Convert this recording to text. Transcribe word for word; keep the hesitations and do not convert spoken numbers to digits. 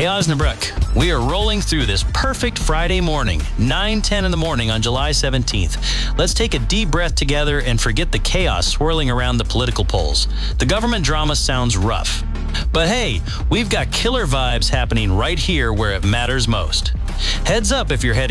Hey, Osnabrück, we are rolling through this perfect Friday morning, nine ten in the morning on July seventeenth. Let's take a deep breath together and forget the chaos swirling around the political polls. The government drama sounds rough. But hey, we've got killer vibes happening right here where it matters most. Heads up if you're heading